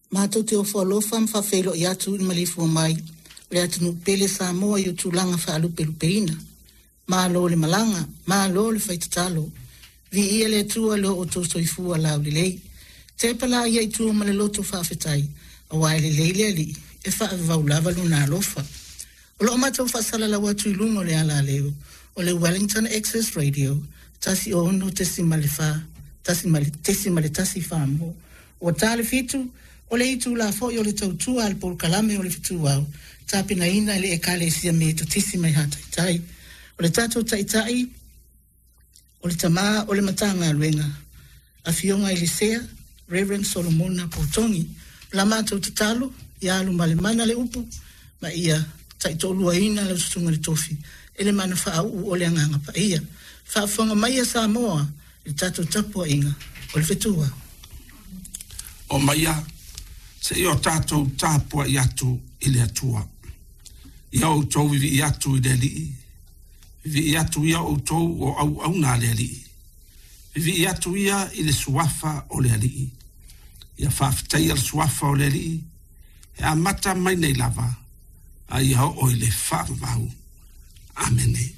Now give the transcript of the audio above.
Mātou te ofa lofa mwhawhelo i atu i malifu o mai. Le atu nu pele sa moa i o tūlanga whaalupe lupeina. Mā lo le malanga, mā lo le whaitatalo. Vi ia le atua lo o tō soifua lau le lei. Te pala ia i tua ma le loto whawhetai. A wai le lei le ali, e whaavau lava luna alofa. O lo mātou whasala la watu i lungo le ala leo. O le Wellington Access Radio. Tasi o ono tesi male wha. Tasi male tasi wha mo. O tāle fitu, o le itu la fo i o le tautua al pol kalame o le fitu au. Tāpina ina le e kale sia me to tisi mai hata itai. O le tato taitai, o le tamaa o le matanga aluenga. A fionga Elisea, Reverend Solomona Poutongi, la mātou te talo, ia alu male mana le upu, ma ia taitolua ina le usutunga le tofi, ele mana whaau o le anganga pa ia. Whaafonga maia sa moa, le tato tapua inga, o le fetua. O maia, se i o tātou tāpua i atu i le atua. Ia o tau vivi i atu i le lii. Vivi i atu ia o tau o au nā le lii. Vivi i atu ia i le suafa o le lii. Ia whaafitai al suafa o le lii. E a mata mai nei lava. A ia o i le whaavau. Amene.